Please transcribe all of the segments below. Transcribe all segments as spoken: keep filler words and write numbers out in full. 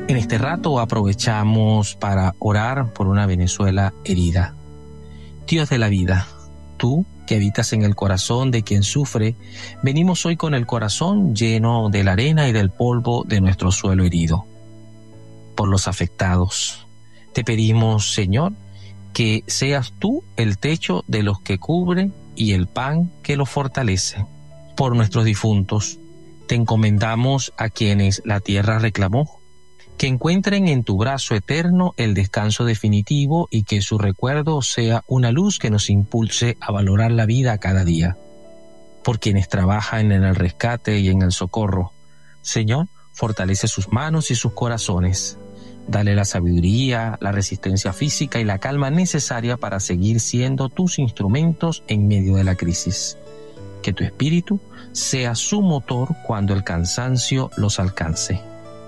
En este rato aprovechamos para orar por una Venezuela herida. Dios de la vida, tú que habitas en el corazón de quien sufre, venimos hoy con el corazón lleno de la arena y del polvo de nuestro suelo herido. Por los afectados, te pedimos, Señor, que seas tú el techo de los que cubren y el pan que los fortalece. Por nuestros difuntos, te encomendamos a quienes la tierra reclamó, que encuentren en tu brazo eterno el descanso definitivo y que su recuerdo sea una luz que nos impulse a valorar la vida cada día. Por quienes trabajan en el rescate y en el socorro, Señor, fortalece sus manos y sus corazones. Dale la sabiduría, la resistencia física y la calma necesaria para seguir siendo tus instrumentos en medio de la crisis. Que tu espíritu sea su motor cuando el cansancio los alcance.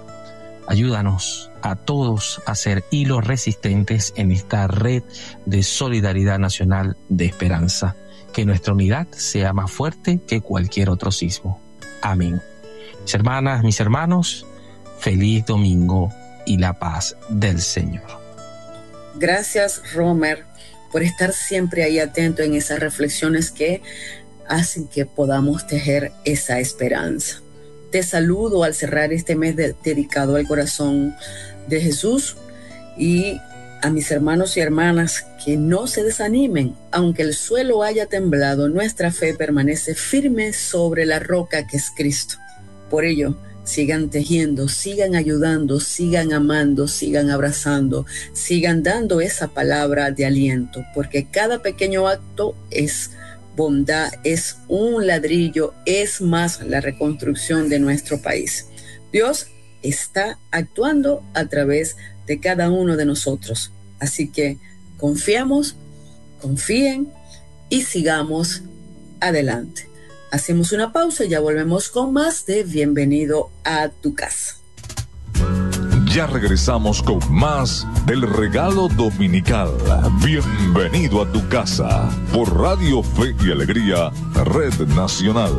Ayúdanos a todos a ser hilos resistentes en esta red de solidaridad nacional de esperanza. Que nuestra unidad sea más fuerte que cualquier otro sismo. Amén. Mis hermanas, mis hermanos, feliz domingo y la paz del Señor. Gracias, Romer, por estar siempre ahí atento en esas reflexiones que hacen que podamos tejer esa esperanza. Te saludo al cerrar este mes de, dedicado al corazón de Jesús, y a mis hermanos y hermanas que no se desanimen. Aunque el suelo haya temblado, nuestra fe permanece firme sobre la roca que es Cristo. Por ello, sigan tejiendo, sigan ayudando, sigan amando, sigan abrazando, sigan dando esa palabra de aliento, porque cada pequeño acto es bondad, es un ladrillo, es más la reconstrucción de nuestro país. Dios está actuando a través de cada uno de nosotros. Así que confiamos, confíen y sigamos adelante. Hacemos una pausa y ya volvemos con más de Bienvenido a tu casa. Ya regresamos con más del regalo dominical. Bienvenido a tu casa por Radio Fe y Alegría, Red Nacional.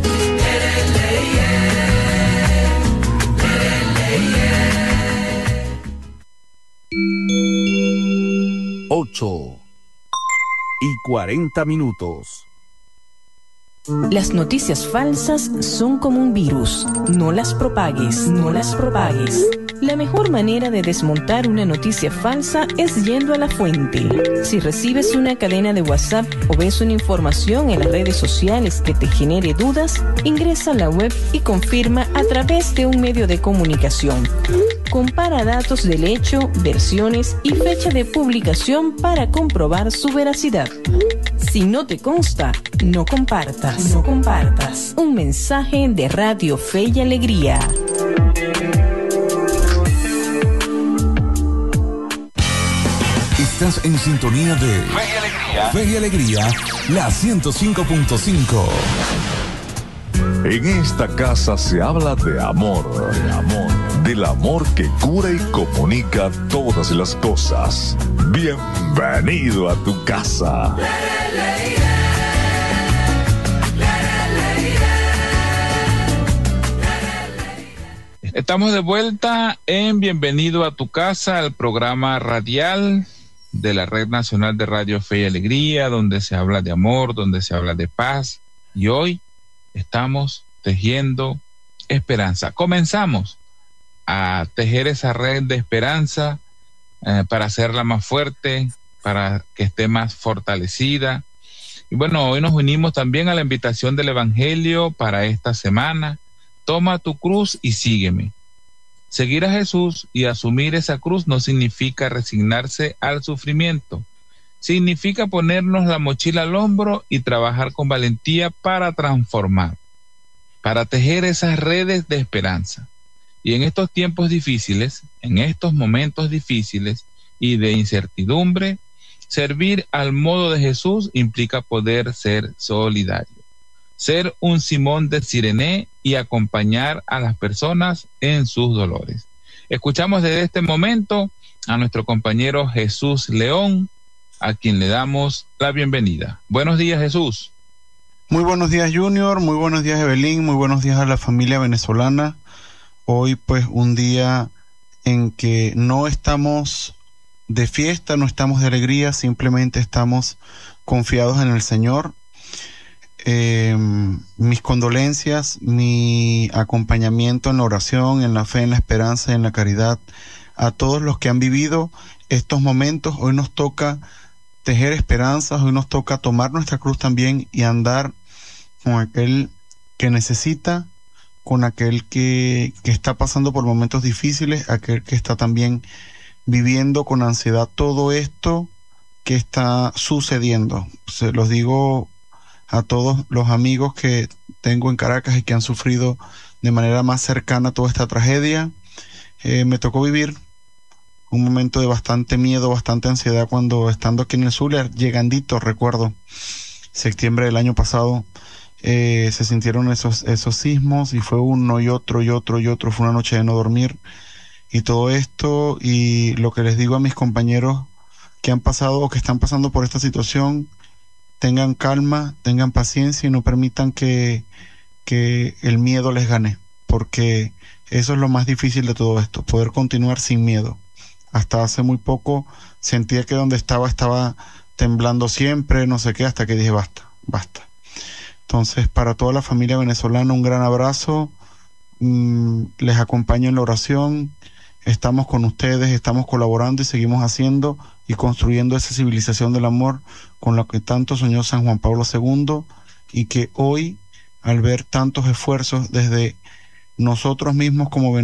Ocho y cuarenta minutos. Las noticias falsas son como un virus. No las propagues, no las propagues. La mejor manera de desmontar una noticia falsa es yendo a la fuente. Si recibes una cadena de WhatsApp o ves una información en las redes sociales que te genere dudas, ingresa a la web y confirma a través de un medio de comunicación. Compara datos del hecho, versiones y fecha de publicación para comprobar su veracidad. Si no te consta, no compartas. No compartas. Un mensaje de Radio Fe y Alegría. Estás en sintonía de Fe y Alegría. Fe y Alegría, la ciento cinco punto cinco. En esta casa se habla de amor, de amor, del amor que cura y comunica todas las cosas. Bienvenido a tu casa. Estamos de vuelta en Bienvenido a tu casa, el programa radial de la Red Nacional de Radio Fe y Alegría, donde se habla de amor, donde se habla de paz. Y hoy estamos tejiendo esperanza. Comenzamos a tejer esa red de esperanza eh, para hacerla más fuerte, para que esté más fortalecida. Y bueno, hoy nos unimos también a la invitación del Evangelio para esta semana. Toma tu cruz y sígueme. Seguir a Jesús y asumir esa cruz no significa resignarse al sufrimiento. Significa ponernos la mochila al hombro y trabajar con valentía para transformar, para tejer esas redes de esperanza. Y en estos tiempos difíciles, en estos momentos difíciles y de incertidumbre, servir al modo de Jesús implica poder ser solidario. Ser un Simón de Cirene y acompañar a las personas en sus dolores. Escuchamos desde este momento a nuestro compañero Jesús León, a quien le damos la bienvenida. Buenos días, Jesús. Muy buenos días, Junior. Muy buenos días, Evelyn. Muy buenos días a la familia venezolana. Hoy, pues, un día en que no estamos de fiesta, no estamos de alegría, simplemente estamos confiados en el Señor. Eh, mis condolencias, mi acompañamiento en la oración, en la fe, en la esperanza, en la caridad, a todos los que han vivido estos momentos. Hoy nos toca tejer esperanzas, hoy nos toca tomar nuestra cruz también y andar con aquel que necesita, con aquel que, que está pasando por momentos difíciles, aquel que está también viviendo con ansiedad todo esto que está sucediendo. Se los digo a todos los amigos que tengo en Caracas y que han sufrido de manera más cercana toda esta tragedia. Eh, me tocó vivir un momento de bastante miedo, bastante ansiedad cuando, estando aquí en el Zulia, llegandito, recuerdo, septiembre del año pasado, eh, se sintieron esos, esos sismos y fue uno y otro y otro y otro. Fue una noche de no dormir y todo esto. Y lo que les digo a mis compañeros que han pasado o que están pasando por esta situación: tengan calma, tengan paciencia y no permitan que, que el miedo les gane, porque eso es lo más difícil de todo esto, poder continuar sin miedo. Hasta hace muy poco sentía que donde estaba estaba temblando siempre, no sé qué, hasta que dije basta, basta. Entonces, para toda la familia venezolana, un gran abrazo, mm, les acompaño en la oración, estamos con ustedes, estamos colaborando y seguimos haciendo y construyendo esa civilización del amor con la que tanto soñó San Juan Pablo segundo, y que hoy, al ver tantos esfuerzos desde nosotros mismos como